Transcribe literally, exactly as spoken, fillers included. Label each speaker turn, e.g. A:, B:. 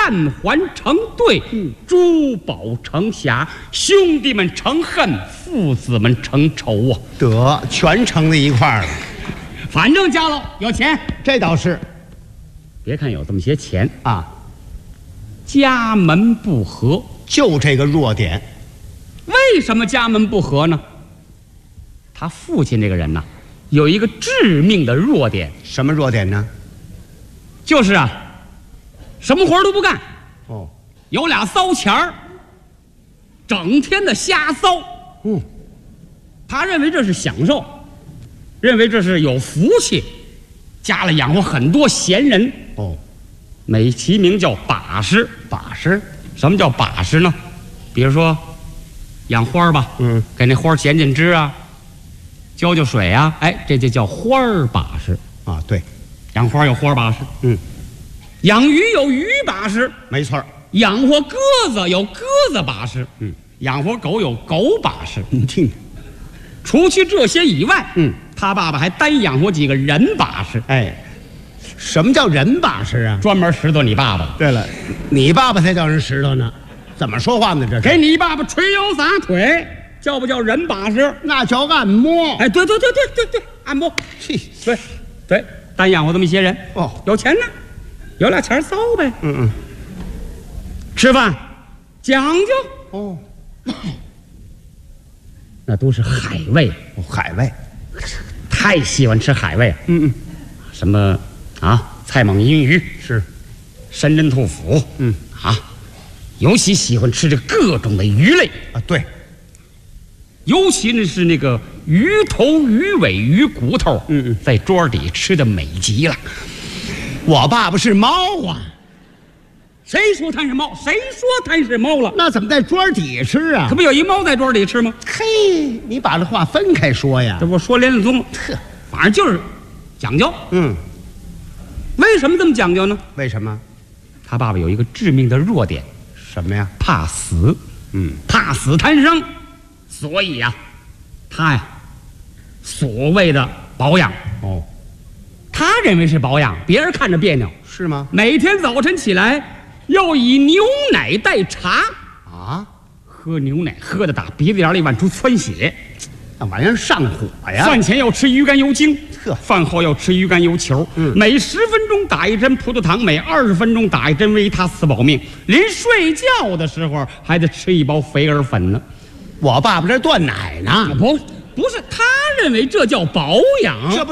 A: 三环成对，嗯，珠宝成匣，兄弟们成恨，父子们成仇啊！
B: 得，全成在一块儿了。
A: 反正家喽有钱，
B: 这倒是。
A: 别看有这么些钱
B: 啊，
A: 家门不和，
B: 就这个弱点。
A: 为什么家门不和呢？他父亲这个人呢，有一个致命的弱点。
B: 什么弱点呢？
A: 就是啊，什么活都不干。
B: 哦，
A: 有俩骚钱儿，整天的瞎骚。
B: 嗯，
A: 他认为这是享受，认为这是有福气，家里养活很多闲人。
B: 哦，
A: 美其名叫把式。
B: 把式？
A: 什么叫把式呢？比如说养花吧，
B: 嗯，
A: 给那花剪剪枝啊，浇浇水啊，哎，这就叫花儿把式
B: 啊。对，
A: 养花有花把式，
B: 嗯，
A: 养鱼有鱼把式，
B: 没错。
A: 养活鸽子有鸽子把式，嗯，养活狗有狗把式。
B: 你听，
A: 除去这些以外，
B: 嗯，
A: 他爸爸还单养活几个人把式。
B: 哎，什么叫人把式啊？
A: 专门拾掇你爸爸。
B: 对了，你爸爸才叫人拾掇呢。怎么说话呢？这是
A: 给你爸爸捶腰撒腿，叫不叫人把式？
B: 那叫按摩。
A: 哎，对对对对对对，按摩。
B: 嘿，
A: 对对，单养活这么一些人。
B: 哦，
A: 有钱呢，有俩钱骚呗。
B: 嗯嗯，
A: 吃饭讲究
B: 哦，
A: 那都是海味，
B: 哦海味，
A: 太喜欢吃海味啊。
B: 嗯嗯，
A: 什么啊，菜猛银鱼
B: 是，
A: 山珍兔脯，
B: 嗯
A: 啊，尤其喜欢吃这各种的鱼类
B: 啊，对，
A: 尤其呢是那个鱼头、鱼尾、鱼骨头，
B: 嗯嗯，
A: 在桌底吃的美极了。
B: 我爸爸是猫啊，
A: 谁说他是猫？谁说他是猫了？
B: 那怎么在桌底吃啊？
A: 可不有一猫在桌底吃吗？
B: 嘿，你把这话分开说呀。
A: 这不说连了宗了。
B: 呵，
A: 反正就是讲究。
B: 嗯，
A: 为什么这么讲究呢？
B: 为什么？
A: 他爸爸有一个致命的弱点，
B: 什么呀？
A: 怕死。
B: 嗯，
A: 怕死贪生，所以呀、啊，他呀，所谓的保养，
B: 哦，
A: 他认为是保养，别人看着别扭。
B: 是吗？
A: 每天早晨起来要以牛奶代茶
B: 啊，
A: 喝牛奶喝的打鼻子眼里往出窜血，
B: 那玩意儿上火呀。
A: 饭前要吃鱼肝油精，
B: 呵，
A: 饭后要吃鱼肝油球，
B: 嗯，
A: 每十分钟打一针葡萄糖，每二十分钟打一针维他斯保命，临睡觉的时候还得吃一包肥儿粉呢。
B: 我爸爸这断奶呢。
A: 不，不是，他认为这叫保养。
B: 这不